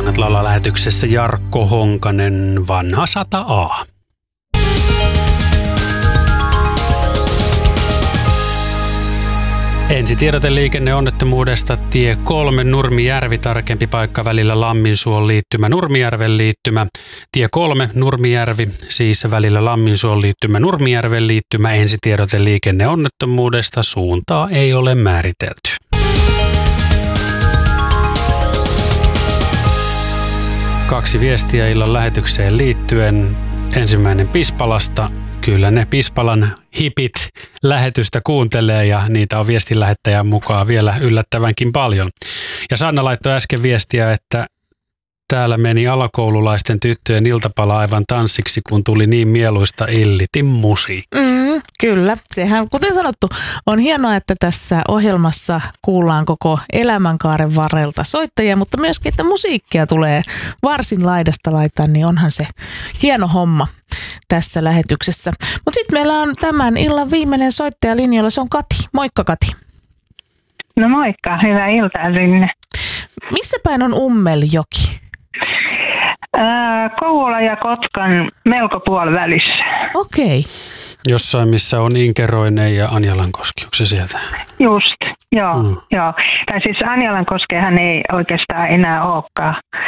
Planet-laulaa lähetyksessä Jarkko Honkanen, Vanha 100A. Ensitiedote liikenneonnettomuudesta tie 3 Nurmijärvi, tarkempi paikka välillä Lamminsuon liittymä Nurmijärven liittymä. Tie 3 Nurmijärvi, siis välillä Lamminsuon liittymä Nurmijärven liittymä. Ensitiedote liikenneonnettomuudesta, suuntaa ei ole määritelty. Kaksi viestiä illan lähetykseen liittyen. Ensimmäinen Pispalasta. Kyllä ne Pispalan hipit lähetystä kuuntelee ja niitä on viestin lähettäjän mukaan vielä yllättävänkin paljon. Ja Sanna laittoi äsken viestiä, että täällä meni alakoululaisten tyttöjen iltapala aivan tanssiksi, kun tuli niin mieluista Illitin musiikki. Kyllä, sehän kuten sanottu on hienoa, että tässä ohjelmassa kuullaan koko elämänkaaren varrelta soittajia, mutta myöskin, että musiikkia tulee varsin laidasta laitaan, niin onhan se hieno homma tässä lähetyksessä. Mutta sitten meillä on tämän illan viimeinen soittaja linjalla, se on Kati. Moikka Kati. No moikka, hyvää iltaa sinne. Missä päin on Ummeljoki? Kouvola ja Kotkan melko puolivälissä. Okei. Jossain, missä on Inkeroinen ja Anjalankoski, onko se sieltä? Just, joo. Tai siis Anjalankoskehan ei oikeastaan enää olekaan.